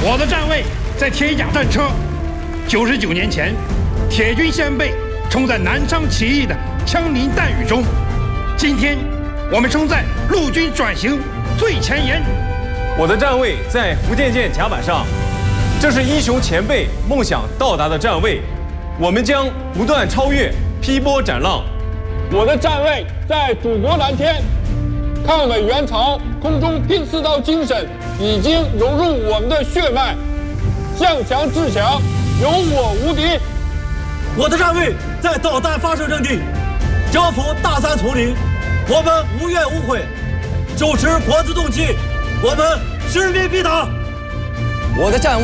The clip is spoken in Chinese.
我的站位在铁甲战车。99年前，铁军先辈冲在南昌起义的枪林弹雨中，今天我们冲在陆军转型最前沿。 我的站位在福建舰甲板上，这是英雄前辈梦想到达的站位，我们将不断超越，劈波斩浪。 我的站位在祖国蓝天，抗美援朝空中拼刺刀精神已经融入我们的血脉，向强制强，有我无敌。 我的站位在导弹发射阵地，征服大山丛林，我们无怨无悔，手持国之重器，我们使命必达。 我的站位